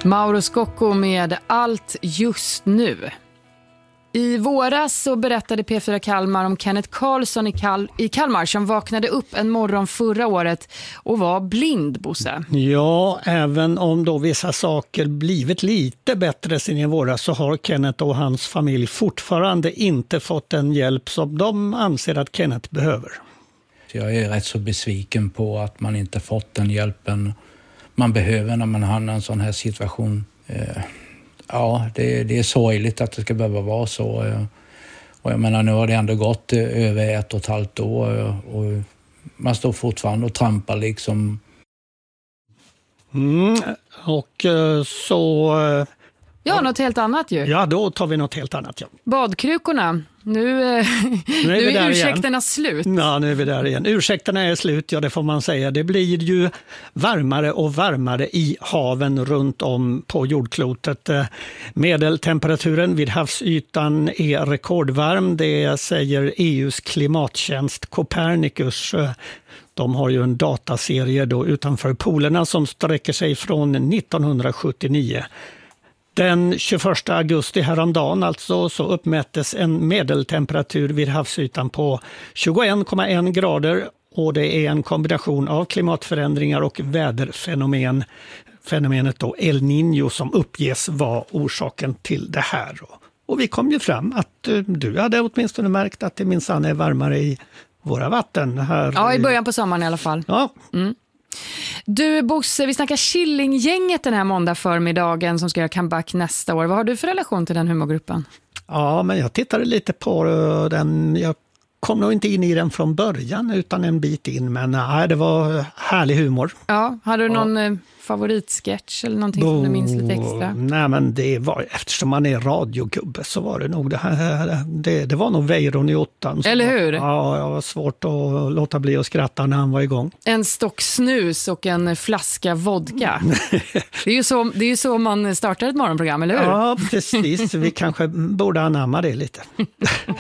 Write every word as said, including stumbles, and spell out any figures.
Mauro Scocco med Allt just nu. I våras så berättade P fyra Kalmar om Kenneth Karlsson i, Kal- i Kalmar som vaknade upp en morgon förra året och var blind, Bosse. Ja, även om då vissa saker blivit lite bättre sen i våras så har Kenneth och hans familj fortfarande inte fått den hjälp som de anser att Kenneth behöver. Jag är rätt så besviken på att man inte fått den hjälpen man behöver när man hamnar i en sån här situation. Ja, det, det är sorgligt att det ska behöva vara så. Och jag menar, nu har det ändå gått över ett och ett halvt år och man står fortfarande och trampar liksom. Mm, och så... Ja, något helt annat ju. Ja, då tar vi något helt annat. Ja. Badkrukorna. Nu, nu är, nu är, är ursäkterna igen. Slut. Ja, nu är vi där igen. Ursäkterna är slut, ja det får man säga. Det blir ju varmare och varmare i haven runt om på jordklotet. Medeltemperaturen vid havsytan är rekordvarm. Det säger E U:s klimattjänst Copernicus. De har ju en dataserie då utanför polerna som sträcker sig från nittonhundrasjuttionio. Den tjugoförsta augusti häromdagen alltså så uppmättes en medeltemperatur vid havsytan på tjugoen komma en grader och det är en kombination av klimatförändringar och väderfenomen. Fenomenet då El Niño som uppges vara orsaken till det här. Och vi kom ju fram att du hade åtminstone märkt att det minsann är varmare i våra vatten här. Ja, i början på sommaren i alla fall. Ja. Mm. Du Bosse, vi snackar Killinggänget den här måndag förmiddagen som ska göra comeback nästa år. Vad har du för relation till den humorgruppen? Ja, men jag tittade lite på den. Jag kom nog inte in i den från början utan en bit in. Men nej, det var härlig humor. Ja, hade du någon ja. favoritsketch eller någonting som du minns lite extra? Nej, men det var, eftersom man är radiogubbe så var det nog det här. Det, det var nog Weiron i åttan. Eller hur? Ja, det var svårt att låta bli att skratta när han var igång. En stock snus och en flaska vodka. det, är ju så, det är ju så man startar ett morgonprogram, eller hur? Ja, precis. Vi kanske borde anamma det lite.